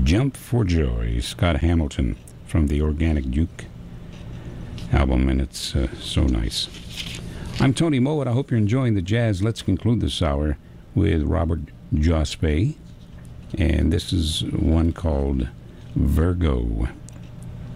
Jump for Joy, Scott Hamilton from the Organic Duke album, and it's so nice. I'm Tony Mowat. I hope you're enjoying the jazz. Let's conclude this hour with Robert Jospe, and this is one called Virgo.